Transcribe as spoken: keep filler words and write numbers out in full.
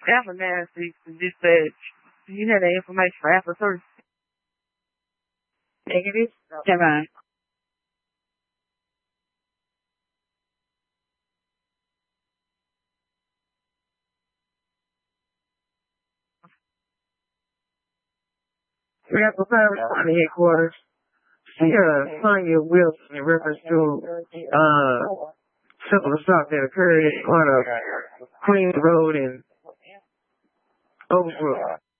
Alpha Nancy dispatch. You had the information for Alpha three. Negative. Come on. We have the Powers County headquarters. Yeah, Sonia Wilson in reference to uh simple assault that occurred on a Queens Road in Overbrook.